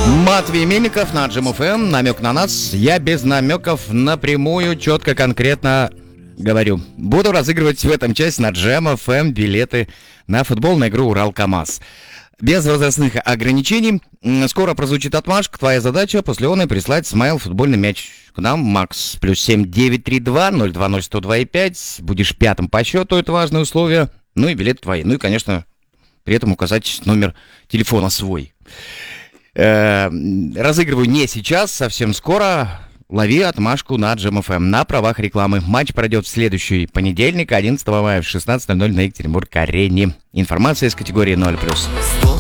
Матвей Мельников на Джем ФМ. Намек на нас. Я без намеков напрямую, четко, конкретно говорю. Буду разыгрывать в этом часе на Джем ФМ билеты на футбольную игру Урал-КамАЗ. Без возрастных ограничений. Скоро прозвучит отмашка. Твоя задача после оной прислать смайл футбольный мяч к нам. Макс +7 932 020 102,5. Будешь пятым по счету, это важное условие. Ну и билеты твои. Ну и, конечно, при этом указать номер телефона свой. Разыгрываю не сейчас, совсем скоро. Лови отмашку на Джем ФМ на правах рекламы. Матч пройдет в следующий понедельник, 11 мая в 16:00 на Екатеринбург-арене. Информация из категории 0+.